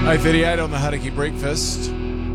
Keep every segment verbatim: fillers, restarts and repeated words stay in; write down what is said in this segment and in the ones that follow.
eight thirty-eight on the Hauraki Breakfast.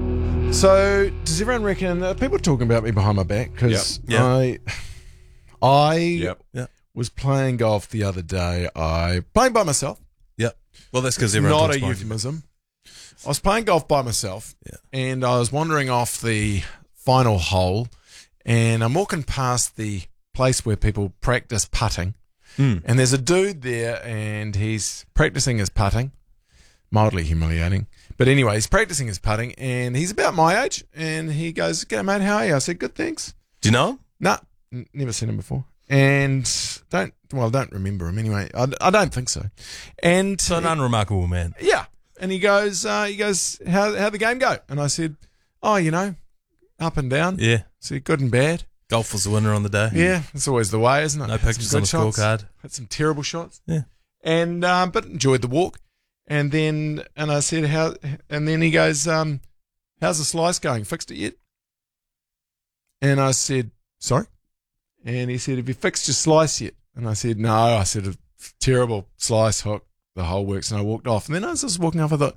So, does everyone reckon uh, people are talking about me behind my back? Because yep. I, I yep. Yep. was playing golf the other day. I playing by myself. Yep. Well, that's because everyone not talks a behind euphemism. I was playing golf by myself, yeah. and I was wandering off the final hole, and I'm walking past the place where people practice putting, mm. and there's a dude there, and he's practicing his putting. Mildly humiliating. But anyway, he's practicing his putting, and he's about my age, and he goes, "G'day, mate, how are you?" I said, "Good, thanks." Do you know him? Nah, n- never seen him before. And don't, well, don't remember him anyway. I, I don't think so. And So an unremarkable man. Yeah. And he goes, uh, he goes, how, how'd the game go? And I said, oh, you know, up and down. Yeah. I said, good and bad. Golf was the winner on the day. Yeah, it's always the way, isn't it? No Had pictures some on good the shots, scorecard. Had some terrible shots. Yeah. And, um, but enjoyed the walk. And then, and I said, how, and then he goes, um, how's the slice going? Fixed it yet? And I said, sorry? And he said, have you fixed your slice yet? And I said, no. I said, a terrible slice hook, the whole works. And I walked off. And then I was just walking off, I thought,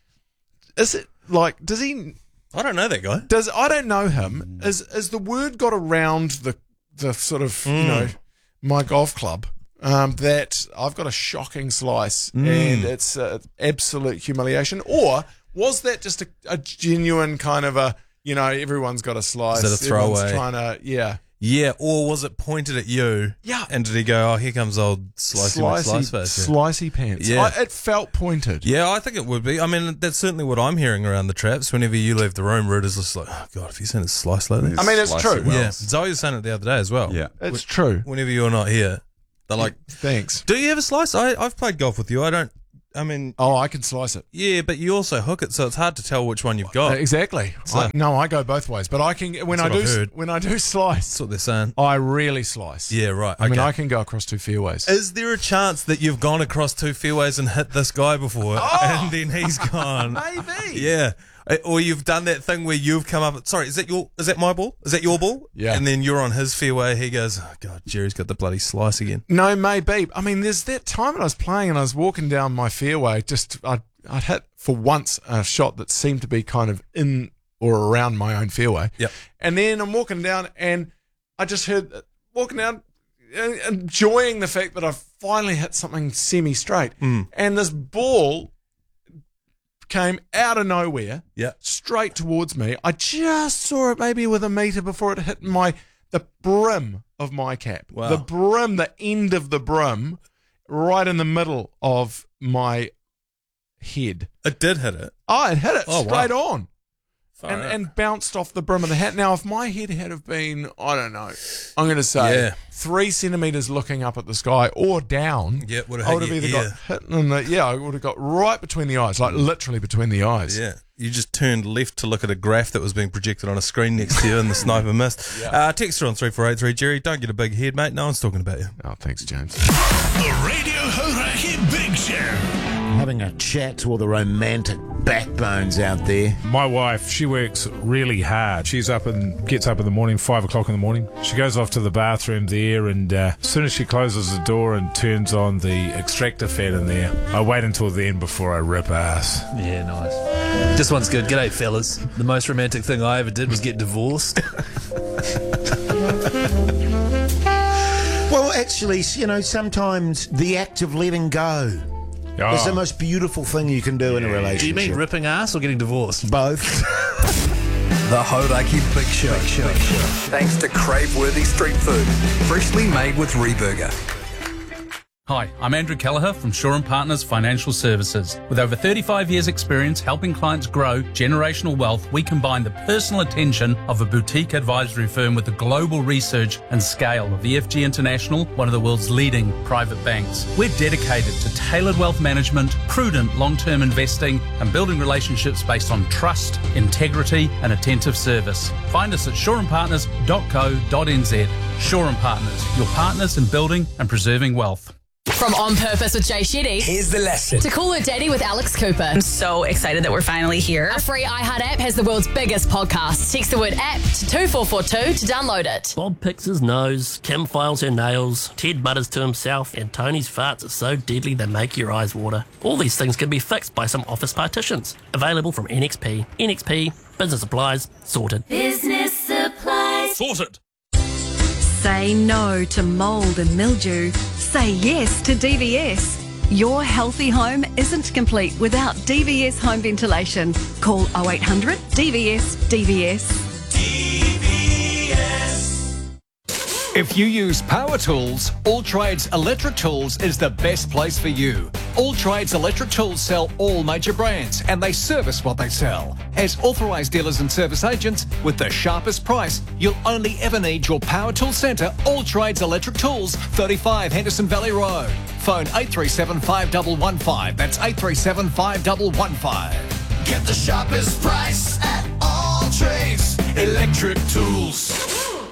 is it like, does he, I don't know that guy. does, I don't know him. Is, is the word got around the, the sort of, mm. you know, my golf club? Um, that I've got a shocking slice mm. and it's uh, absolute humiliation? Or was that just a, a genuine kind of a, you know, everyone's got a slice. Is that a throwaway? Everyone's trying to, yeah. Yeah, or was it pointed at you? Yeah. And did he go, oh, here comes old slicey Slicey, slice face? slicey pants. Yeah. I, it felt pointed. Yeah, I think it would be. I mean, that's certainly what I'm hearing around the traps. Whenever you leave the room, Ruud is just like, oh, God, have you seen his slice like this? I mean, it's true. Yeah, Zoe was saying it the other day as well. Yeah. It's true. Whenever you're not here, they're like, thanks. Do you have a slice? I, I've played golf with you. I don't, I mean. Oh, I can slice it. Yeah, but you also hook it, so it's hard to tell which one you've got. Uh, exactly. So, I, no, I go both ways. But I can, when I do, when I do slice. That's what they're saying. I really slice. Yeah, right. I okay. mean, I can go across two fairways. Is there a chance that you've gone across two fairways and hit this guy before, oh, and then he's gone? Maybe. Yeah. Or you've done that thing where you've come up. Sorry, is that your? Is that my ball? Is that your ball? Yeah. And then you're on his fairway. He goes, oh God, Jerry's got the bloody slice again. No, maybe. I mean, there's that time when I was playing and I was walking down my fairway. Just I'd, I'd hit for once a shot that seemed to be kind of in or around my own fairway. Yep. And then I'm walking down and I just heard walking down, enjoying the fact that I've finally hit something semi-straight. Mm. And this ball came out of nowhere, yeah, straight towards me. I just saw it maybe with a metre before it hit my the brim of my cap. Wow. The brim, the end of the brim, right in the middle of my head. It did hit it. Oh, it hit it oh, straight wow. on. And, out. and bounced off the brim of the hat. Now, if my head had have been, I don't know, I'm going to say yeah. three centimetres looking up at the sky or down, yeah, would have I would have either ear. got hit in the, yeah, I would have got right between the eyes, like literally between the eyes. Yeah. You just turned left to look at a graph that was being projected on a screen next to you and the sniper missed. Yeah. Uh, text her on three four eight three. Jerry, don't get a big head, mate. No one's talking about you. Oh, thanks, James. The Radio Hauraki Big Show. Having a chat to all the romantic backbones out there. My wife, she works really hard. She's up and gets up in the morning, five o'clock in the morning. She goes off to the bathroom there, and uh, as soon as she closes the door and turns on the extractor fan in there, I wait until then before I rip ass. Yeah, nice. This one's good. G'day, fellas. The most romantic thing I ever did was get divorced. Well, actually, you know, sometimes the act of letting go oh. is the most beautiful thing you can do in a relationship. Do you mean ripping ass or getting divorced? Both. The Hauraki Big Show. Big Show. Thanks to crave-worthy street food, freshly made with Reburger. Hi, I'm Andrew Kelleher from Shaw and Partners Financial Services. With over thirty-five years experience helping clients grow generational wealth, we combine the personal attention of a boutique advisory firm with the global research and scale of the F G International, one of the world's leading private banks. We're dedicated to tailored wealth management, prudent long-term investing, and building relationships based on trust, integrity, and attentive service. Find us at shaw and partners dot co dot n z. Shaw and Partners, your partners in building and preserving wealth. From On Purpose with Jay Shetty. Here's the lesson. To Call Her Daddy with Alex Cooper. I'm so excited that we're finally here. Our free iHeart app has the world's biggest podcast. Text the word app to two four four two to download it. Bob picks his nose, Kim files her nails, Ted mutters to himself, and Tony's farts are so deadly they make your eyes water. All these things can be fixed by some office partitions. Available from N X P. N X P, business supplies, sorted. Business supplies. Sorted. Say no to mould and mildew. Say yes to D V S. Your healthy home isn't complete without D V S home ventilation. Call oh eight hundred D V S D V S. D V S. If you use power tools, All Trades Electric Tools is the best place for you. All Trades Electric Tools sell all major brands and they service what they sell. As authorised dealers and service agents, with the sharpest price, you'll only ever need your power tool centre, All Trades Electric Tools, thirty-five Henderson Valley Road. Phone eight three seven five one one five. That's eight three seven five one one five. Get the sharpest price at All Trades Electric Tools.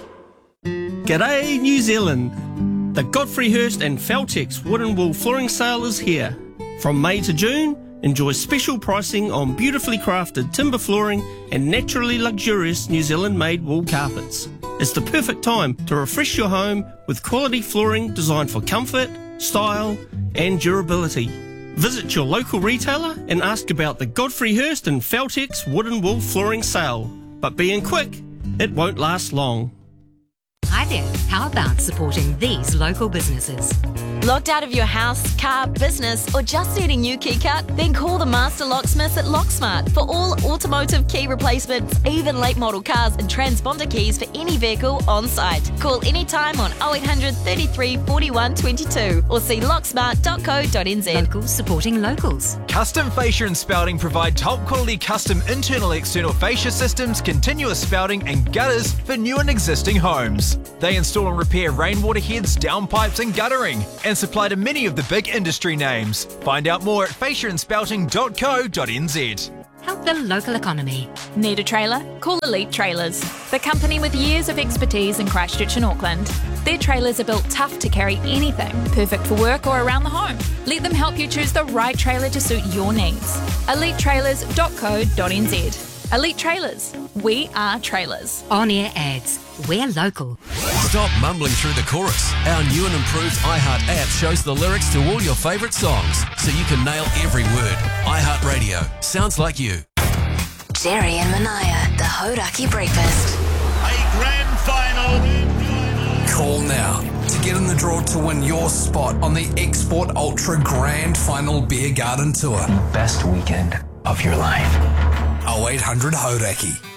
G'day, New Zealand. The Godfrey Hirst and Feltex Wood and Wool Flooring Sale is here. From May to June, enjoy special pricing on beautifully crafted timber flooring and naturally luxurious New Zealand-made wool carpets. It's the perfect time to refresh your home with quality flooring designed for comfort, style and durability. Visit your local retailer and ask about the Godfrey Hirst and Feltex Wood and Wool Flooring Sale. But being quick, it won't last long. Hi there, how about supporting these local businesses? Locked out of your house, car, business, or just need a new key cut? Then call the Master Locksmiths at Locksmart for all automotive key replacements, even late model cars and transponder keys for any vehicle on site. Call anytime on oh eight hundred thirty-three forty-one twenty-two or see locksmart dot co dot n z. Locals supporting locals. Custom Fascia and Spouting provide top quality custom internal external fascia systems, continuous spouting and gutters for new and existing homes. They install and repair rainwater heads, downpipes and guttering, and supply to many of the big industry names. Find out more at fascia and spouting dot co dot n z. Help the local economy. Need a trailer? Call Elite Trailers, the company with years of expertise in Christchurch and Auckland. Their trailers are built tough to carry anything, perfect for work or around the home. Let them help you choose the right trailer to suit your needs. elite trailers dot co dot n z. Elite Trailers. We are trailers. On-air ads. We're local. Stop mumbling through the chorus. Our new and improved iHeart app shows the lyrics to all your favourite songs, so you can nail every word. iHeart Radio. Sounds like you. Jerry and Manaya, the Hodaki Breakfast. A grand final. Call now to get in the draw to win your spot on the Export Ultra Grand Final Beer Garden Tour. The best weekend of your life. oh eight hundred Hodaki.